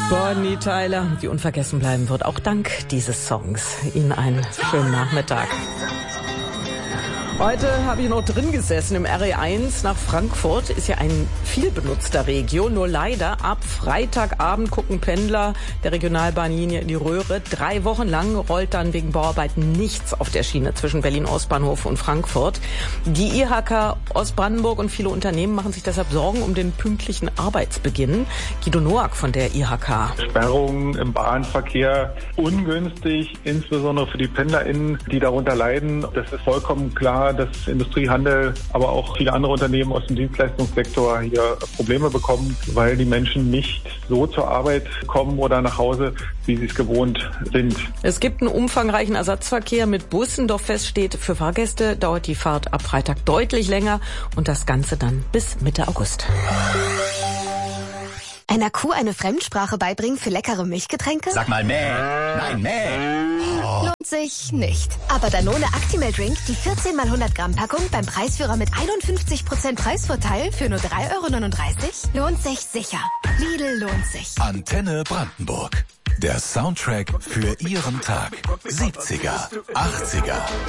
Bonnie Tyler, die unvergessen bleiben wird, auch dank dieses Songs. Ihnen einen schönen Nachmittag. Heute habe ich noch drin gesessen im RE1 nach Frankfurt. Ist ja ein viel benutzter Regio. Nur leider ab Freitagabend gucken Pendler der Regionalbahnlinie in die Röhre. 3 Wochen lang rollt dann wegen Bauarbeiten nichts auf der Schiene zwischen Berlin-Ostbahnhof und Frankfurt. Die IHK Ostbrandenburg und viele Unternehmen machen sich deshalb Sorgen um den pünktlichen Arbeitsbeginn. Guido Noack von der IHK. Sperrungen im Bahnverkehr ungünstig, insbesondere für die PendlerInnen, die darunter leiden. Das ist vollkommen klar, dass Industrie, Handel, aber auch viele andere Unternehmen aus dem Dienstleistungssektor hier Probleme bekommen, weil die Menschen nicht so zur Arbeit kommen oder nach Hause, wie sie es gewohnt sind. Es gibt einen umfangreichen Ersatzverkehr mit Bussen, doch fest steht, für Fahrgäste dauert die Fahrt ab Freitag deutlich länger und das Ganze dann bis Mitte August. Einer Kuh eine Fremdsprache beibringen für leckere Milchgetränke? Sag mal mäh. Nein, mäh. Lohnt sich nicht. Aber Danone Actimel Drink, die 14 mal 100 Gramm Packung beim Preisführer mit 51% Preisvorteil für nur 3,39 € lohnt sich sicher. Lidl lohnt sich. Antenne Brandenburg. Der Soundtrack für Ihren Tag. 70er, 80er.